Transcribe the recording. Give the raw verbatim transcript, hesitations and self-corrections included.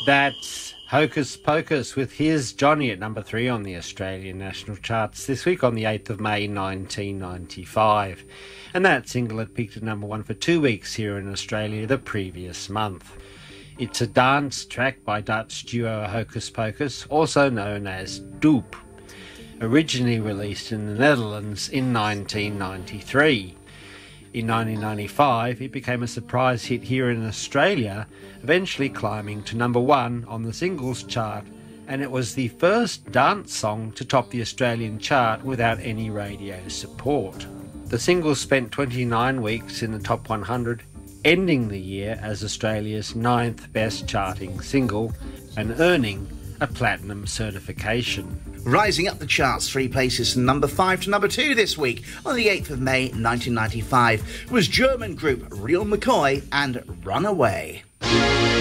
That's Hocus Pocus with Here's Johnny at number three on the Australian national charts this week on the eighth of May nineteen ninety-five. And that single had peaked at number one for two weeks here in Australia the previous month. It's a dance track by Dutch duo Hocus Pocus, also known as Doop, originally released in the Netherlands in nineteen ninety-three. In nineteen ninety-five, it became a surprise hit here in Australia, eventually climbing to number one on the singles chart, and it was the first dance song to top the Australian chart without any radio support. The single spent twenty-nine weeks in the top one hundred, ending the year as Australia's ninth best charting single and earning a platinum certification. Rising up the charts three places from number five to number two this week on the eighth of May nineteen ninety-five was German group Real McCoy and Runaway.